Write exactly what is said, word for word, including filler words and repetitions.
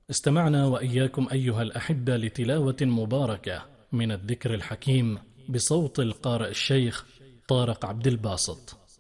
استمعنا وإياكم أيها الأحبة لتلاوة مباركة من الذكر الحكيم بصوت القارئ الشيخ طارق عبد الباسط.